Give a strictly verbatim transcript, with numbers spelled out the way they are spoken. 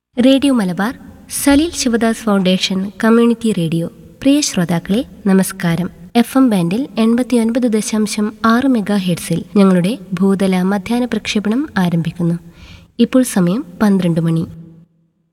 Radio Malabar Saleel Sivadas foundation community radio. പ്രിയ ശ്രോതാക്കളെ നമസ്കാരം. F M ബാൻഡിൽ എൺപത്തി ഒൻപത് ദശാംശം ആറ് മെഗാ ഹെഡ്സിൽ ഞങ്ങളുടെ ഭൂതല മധ്യാഹ്ന പ്രക്ഷേപണം ആരംഭിക്കുന്നു. ഇപ്പോൾ സമയം പന്ത്രണ്ട് മണി.